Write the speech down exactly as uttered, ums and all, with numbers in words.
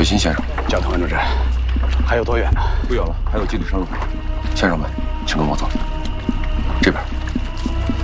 水心先生， 交通安主任，还有多远呢？ 不远了，还有几里山路。 先生们，请跟我走。这边。